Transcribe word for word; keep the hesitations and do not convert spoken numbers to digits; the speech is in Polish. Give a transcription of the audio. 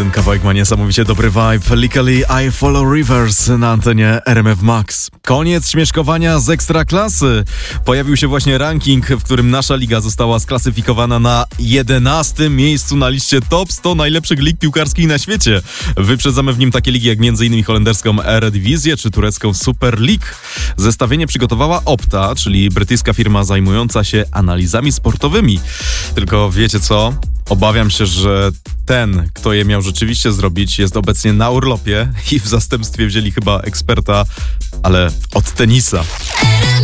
Ten kawałek ma niesamowicie dobry vibe. Legally I Follow Rivers na antenie R M F Max. Koniec śmieszkowania z Ekstraklasy. Pojawił się właśnie ranking, w którym nasza liga została sklasyfikowana na jedenastym miejscu na liście top sto najlepszych lig piłkarskich na świecie. Wyprzedzamy w nim takie ligi jak m.in. holenderską Eredivisie czy turecką Super League. Zestawienie przygotowała Opta, czyli brytyjska firma zajmująca się analizami sportowymi. Tylko wiecie co? Obawiam się, że ten, kto je miał rzeczywiście zrobić, jest obecnie na urlopie i w zastępstwie wzięli chyba eksperta, ale od tenisa.